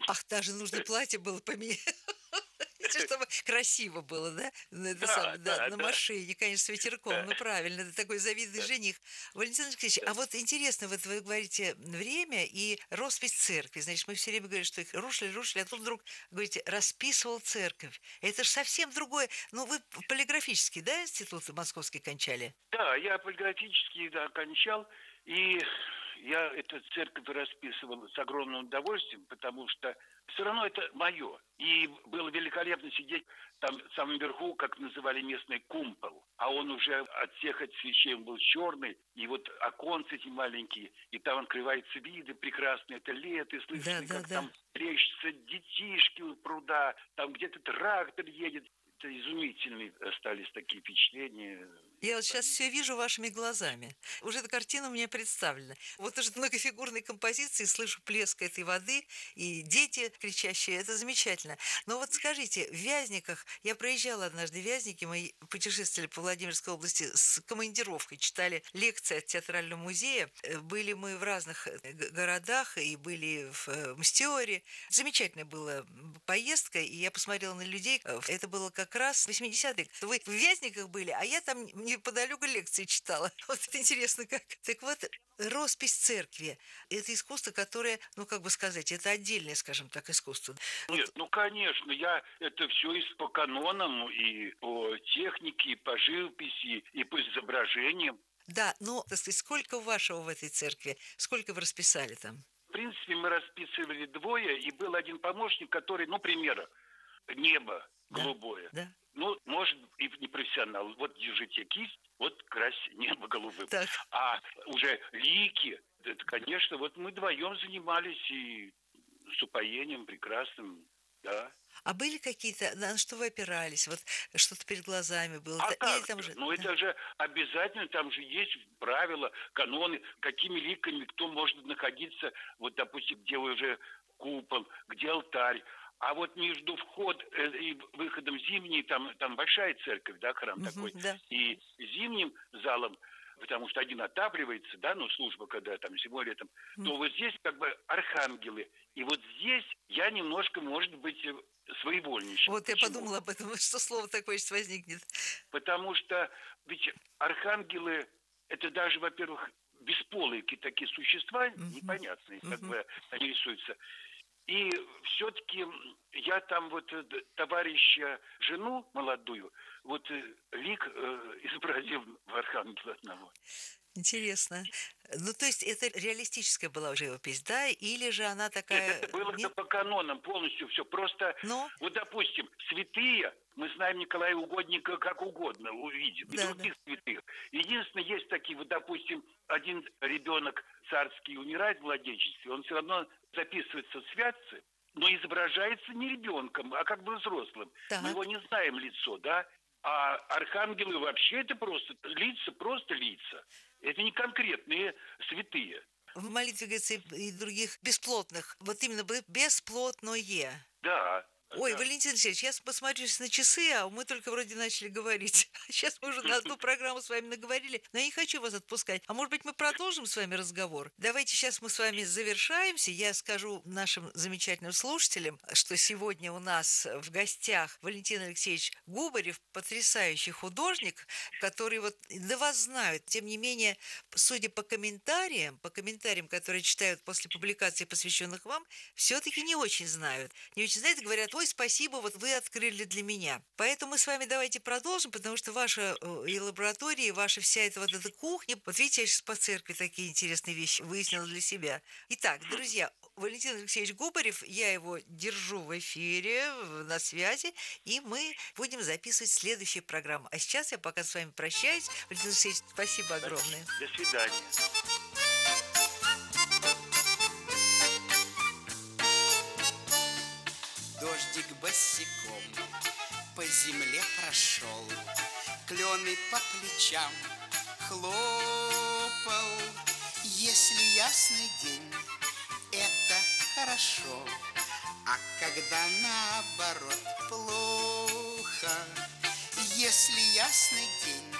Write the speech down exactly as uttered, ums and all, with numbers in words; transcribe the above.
Ах, даже нужно платье было поменять, чтобы красиво было, да? На это Да, самое, да, да, на да, машине, конечно, с ветерком. да, Ну, правильно, это такой завидный да, жених. Валентин Алексеевич, да. а вот интересно, вот вы говорите время и роспись церкви. Значит, мы все время говорим, что их рушили, рушили, а тут вдруг, говорите, расписывал церковь. Это же совсем другое. Ну, вы полиграфический, да, институт московский кончали? Да, я полиграфический, да, окончал, и я эту церковь расписывал с огромным удовольствием, потому что все равно это мое. И было великолепно сидеть там в самом верху, как называли местный кумпол, а он уже от всех этих свечей он был черный, и вот оконцы эти маленькие, и там открываются виды прекрасные, это лето, и Да, слышно, да, как да. там плещутся детишки у пруда, там где-то трактор едет. Это изумительные остались такие впечатления. Я вот сейчас Там. все вижу вашими глазами. Уже эта картина у меня представлена. Вот уже многофигурной композиции слышу плеск этой воды и дети кричащие. Это замечательно. Но вот скажите, в Вязниках, я проезжала однажды в Вязники, мы путешествовали по Владимирской области с командировкой, читали лекции от театрального музея. Э, Были мы в разных э, г- городах и были в э, Мстиоре. Замечательная была поездка, и я посмотрела на людей. Э, Это было как раз восьмидесятые. Вы в Вязниках были, а я там неподалеку лекции читала. Вот это интересно как. Так вот, роспись церкви– это искусство, которое, ну, как бы сказать, это отдельное, скажем так, искусство. Нет, Вот, ну конечно, я это все и по канонам, и по технике, и по живописи, и по изображениям. да, но, так сказать, сколько вашего в этой церкви? Сколько вы расписали там? В принципе, мы расписывали двое, и был один помощник, который, ну, примера, небо Да, голубое. да. Ну, может, и не профессионал. Вот держите кисть, вот крась небо голубым. Так. А уже лики, это, конечно, вот мы вдвоем занимались и с упоением прекрасным, да. А были какие-то, на что вы опирались? Вот что-то перед глазами было? А Та- Или как там же? же... Ну, Да. это же обязательно, там же есть правила, каноны, какими ликами кто может находиться, вот, допустим, где уже купол, где алтарь. А вот между вход э, и выходом зимней, там, там большая церковь, да, храм Мгм, такой, да. и зимним залом, потому что один отапливается, да, ну, служба, когда там зимой, летом, М. то вот здесь как бы архангелы. И вот здесь я немножко, может быть, э, своевольничал. Вот я Почему? подумала об этом, что слово такое сейчас возникнет. Потому что ведь архангелы, это даже, во-первых, бесполые какие-то такие существа, Мгм, непонятные, как мгм. бы они рисуются. И все-таки я там вот э, д- товарища, жену молодую, вот э, лик э, изобразил в архангела одного. Интересно. Ну, то есть это реалистическая была живопись, да? Или же она Нет, такая... это было Нет? по канонам полностью все. Просто, Но? вот, допустим, святые, мы знаем Николая Угодника как угодно увидим, и Да, да. других святых. Единственное, есть такие, вот, допустим, один ребенок царский умирает в младенчестве, он все равно записывается в святцы, но изображается не ребенком, а как бы взрослым. Мы его Так. не знаем лицо, да? А архангелы вообще это просто лица, просто лица. Это не конкретные святые. В молитве говорится и и других бесплотных. Вот именно бе- бесплотное. Да, Ой, да. Валентин Алексеевич, я посмотрю на часы, а мы только вроде начали говорить. Сейчас мы уже на одну программу с вами наговорили, но я не хочу вас отпускать. А может быть, мы продолжим с вами разговор? Давайте сейчас мы с вами завершаемся. Я скажу нашим замечательным слушателям, что сегодня у нас в гостях Валентин Алексеевич Губарев, потрясающий художник, который вот до вас знают. Тем не менее, судя по комментариям, по комментариям, которые читают после публикаций, посвященных вам, все-таки не очень знают. Не очень знают и говорят, ой, спасибо, вот вы открыли для меня. Поэтому мы с вами давайте продолжим, потому что ваша э, и лаборатория, и ваша вся эта вот эта кухня, вот видите, я сейчас по церкви такие интересные вещи выяснила для себя. Итак, друзья, Валентин Алексеевич Губарев, я его держу в эфире, в- на связи, и мы будем записывать следующую программу. А сейчас я пока с вами прощаюсь. Валентин Алексеевич, спасибо огромное. До свидания. Дождик босиком по земле прошел, клены по плечам хлопал. Если ясный день, это хорошо, а когда наоборот плохо, если ясный день,